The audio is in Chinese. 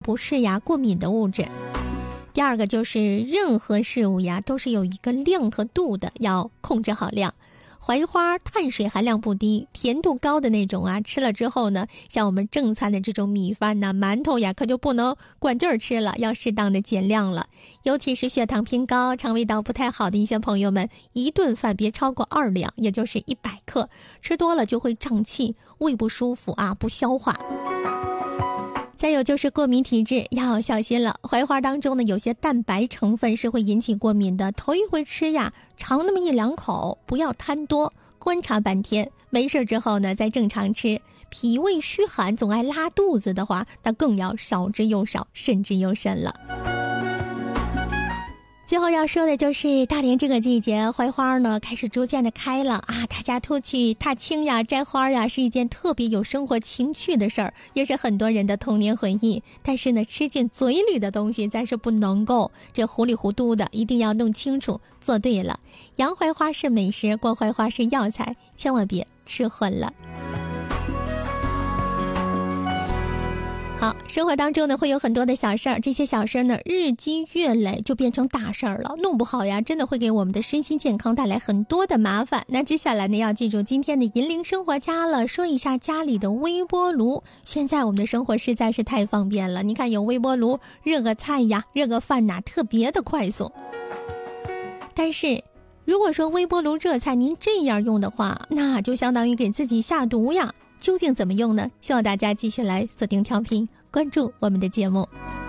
不适呀、过敏的物质。第二个就是任何事物呀都是有一个量和度的，要控制好量。槐花碳水含量不低，甜度高的那种啊，吃了之后呢，像我们正餐的这种米饭呐、馒头呀，可就不能管劲儿吃了，要适当的减量了。尤其是血糖偏高、肠胃道不太好的一些朋友们，一顿饭别超过2两，也就是100克，吃多了就会胀气、胃不舒服啊，不消化。再有就是过敏体质要小心了，槐花当中呢有些蛋白成分是会引起过敏的，头一回吃呀，尝那么1-2口，不要贪多，观察半天，没事之后呢再正常吃。脾胃虚寒总爱拉肚子的话，那更要少之又少，慎之又慎了。最后要说的就是大连这个季节，槐花呢开始逐渐的开了啊，大家都去踏青呀、摘花呀，是一件特别有生活情趣的事儿，也是很多人的童年回忆。但是呢，吃进嘴里的东西咱是不能够这糊里糊涂的，一定要弄清楚，做对了。洋槐花是美食，过槐花是药材，千万别吃混了。好，生活当中呢会有很多的小事儿，这些小事儿呢日积月累就变成大事儿了，弄不好呀真的会给我们的身心健康带来很多的麻烦。那接下来呢要记住今天的银铃生活家了，说一下家里的微波炉。现在我们的生活实在是太方便了，你看有微波炉，热个菜呀、热个饭呐，特别的快速。但是如果说微波炉热菜您这样用的话，那就相当于给自己下毒呀。究竟怎么用呢？希望大家继续来锁定调频，关注我们的节目。